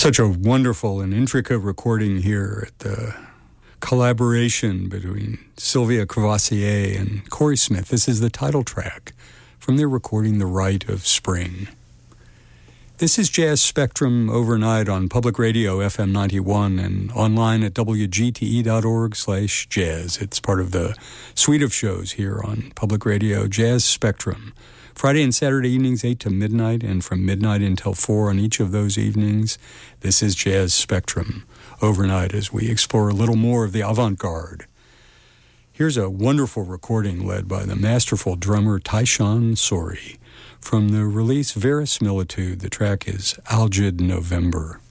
Such a wonderful and intricate recording here at the collaboration between Sylvia Courvoisier and Corey Smith. This is the title track from their recording The Rite of Spring. This is Jazz Spectrum overnight on Public Radio FM 91 and online at wgte.org/jazz. It's part of the suite of shows here on Public Radio, Jazz Spectrum. Friday and Saturday evenings, 8 to midnight, and from midnight until 4 on each of those evenings. This is Jazz Spectrum overnight as we explore a little more of the avant-garde. Here's a wonderful recording led by the masterful drummer Tyshawn Sorey. From the release Verisimilitude, the track is Algid November.